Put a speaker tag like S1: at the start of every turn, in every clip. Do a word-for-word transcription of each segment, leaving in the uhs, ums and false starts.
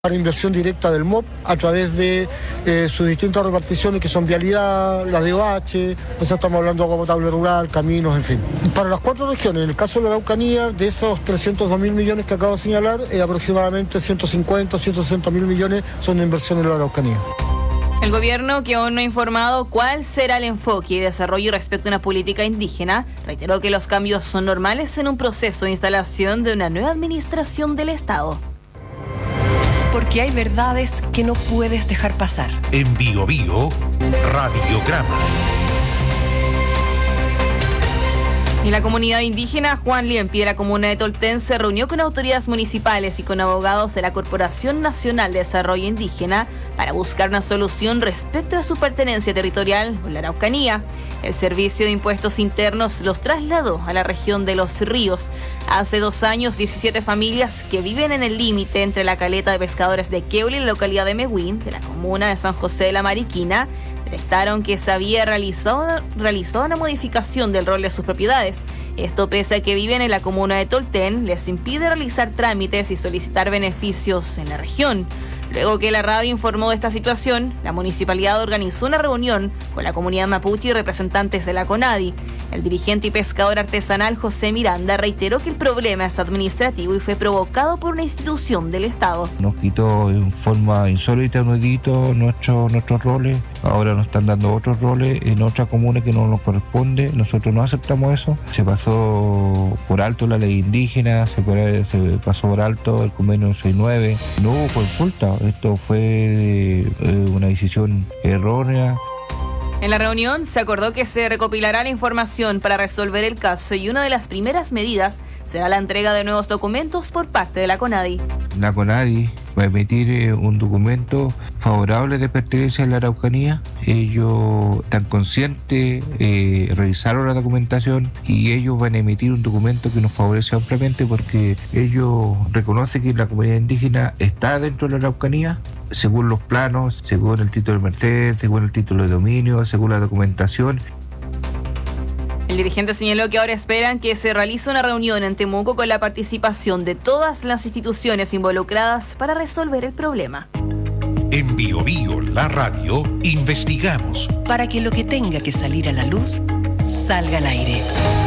S1: Para inversión directa del M O P a través de eh, sus distintas reparticiones que son vialidad, la D O H, pues estamos hablando de agua potable rural, caminos, en fin. Para las cuatro regiones, en el caso de la Araucanía, de esos trescientos dos mil millones que acabo de señalar, eh, aproximadamente ciento cincuenta, ciento sesenta mil millones son de inversión en la Araucanía.
S2: El gobierno, que aún no ha informado cuál será el enfoque y desarrollo respecto a una política indígena, reiteró que los cambios son normales en un proceso de instalación de una nueva administración del Estado.
S3: Porque hay verdades que no puedes dejar pasar.
S4: En Bio Bio, Radiograma.
S2: Y la comunidad indígena Juan Liempi de la comuna de Tolten se reunió con autoridades municipales y con abogados de la Corporación Nacional de Desarrollo Indígena para buscar una solución respecto a su pertenencia territorial con la Araucanía. El Servicio de Impuestos Internos los trasladó a la región de Los Ríos. Hace dos años, diecisiete familias que viven en el límite entre la caleta de pescadores de Queuli y la localidad de Mehuín, de la comuna de San José de la Mariquina, manifestaron que se había realizado, realizado una modificación del rol de sus propiedades. Esto pese a que viven en la comuna de Tolten, les impide realizar trámites y solicitar beneficios en la región. Luego que la radio informó de esta situación, la municipalidad organizó una reunión con la comunidad mapuche y representantes de la CONADI. El dirigente y pescador artesanal José Miranda reiteró que el problema es administrativo y fue provocado por una institución del Estado.
S5: Nos quitó en forma insólita, nuevito, nuestro, nuestros roles. Ahora nos están dando otros roles en otra comuna que no nos corresponde. Nosotros no aceptamos eso. Se pasó por alto la ley indígena, se, se pasó por alto el convenio sesenta y nueve. No hubo consulta. Esto fue eh, una decisión errónea.
S2: En la reunión se acordó que se recopilará la información para resolver el caso y una de las primeras medidas será la entrega de nuevos documentos por parte de la CONADI.
S5: La CONADI va a emitir eh, un documento favorable de pertenencia a la Araucanía. Ellos están conscientes, eh, revisaron la documentación y ellos van a emitir un documento que nos favorece ampliamente porque ellos reconocen que la comunidad indígena está dentro de la Araucanía, según los planos, según el título de merced, según el título de dominio, según la documentación.
S2: El dirigente señaló que ahora esperan que se realice una reunión en Temuco con la participación de todas las instituciones involucradas para resolver el problema.
S4: En Bio Bio, la radio, investigamos
S3: para que lo que tenga que salir a la luz salga al aire.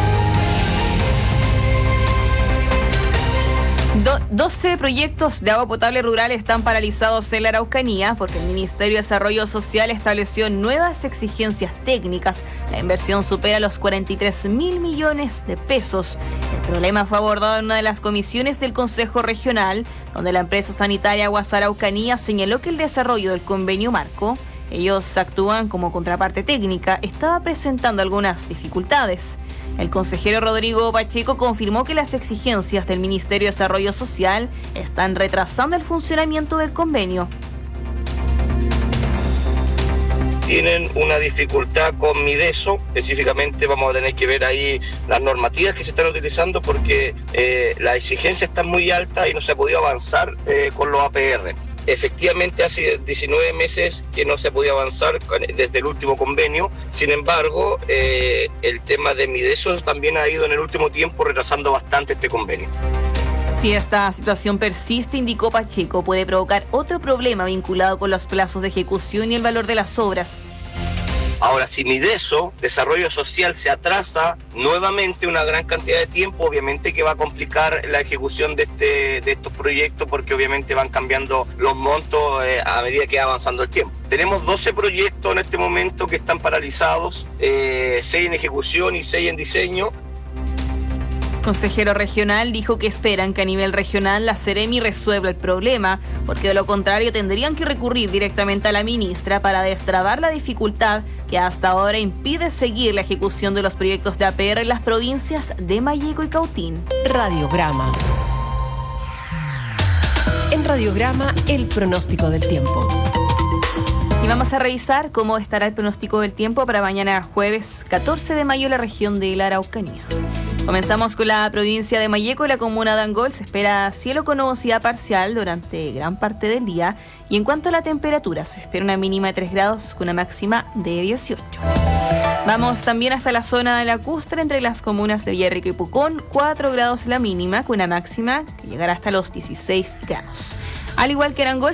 S2: Do- doce proyectos de agua potable rural están paralizados en la Araucanía porque el Ministerio de Desarrollo Social estableció nuevas exigencias técnicas. La inversión supera los cuarenta y tres mil millones de pesos. El problema fue abordado en una de las comisiones del Consejo Regional, donde la empresa sanitaria Aguas Araucanía señaló que el desarrollo del convenio marco, ellos actúan como contraparte técnica, estaba presentando algunas dificultades. El consejero Rodrigo Pacheco confirmó que las exigencias del Ministerio de Desarrollo Social están retrasando el funcionamiento del convenio.
S6: Tienen una dificultad con Mideso, específicamente vamos a tener que ver ahí las normativas que se están utilizando porque eh, las exigencias están muy altas y no se ha podido avanzar eh, con los A P R. Efectivamente, hace diecinueve meses que no se podía avanzar desde el último convenio. Sin embargo, eh, el tema de Mideso también ha ido en el último tiempo retrasando bastante este convenio.
S2: Si esta situación persiste, indicó Pacheco, puede provocar otro problema vinculado con los plazos de ejecución y el valor de las obras.
S6: Ahora, si Mideso, desarrollo social, se atrasa nuevamente una gran cantidad de tiempo, obviamente que va a complicar la ejecución de este de estos proyectos porque obviamente van cambiando los montos eh, a medida que va avanzando el tiempo. Tenemos doce proyectos en este momento que están paralizados, eh, seis en ejecución y seis en diseño.
S2: Consejero regional dijo que esperan que a nivel regional la Seremi resuelva el problema, porque de lo contrario tendrían que recurrir directamente a la ministra para destrabar la dificultad que hasta ahora impide seguir la ejecución de los proyectos de A P R en las provincias de Malleco y Cautín.
S3: Radiograma. En Radiograma, el pronóstico del tiempo.
S2: Y vamos a revisar cómo estará el pronóstico del tiempo para mañana jueves catorce de mayo en la región de la Araucanía. Comenzamos con la provincia de Malleco y la comuna de Angol. Se espera cielo con nubosidad parcial durante gran parte del día. Y en cuanto a la temperatura, se espera una mínima de tres grados con una máxima de dieciocho. Vamos también hasta la zona de lacustre entre las comunas de Villarrica y Pucón. cuatro grados la mínima con una máxima que llegará hasta los dieciséis grados. Al igual que Arangol,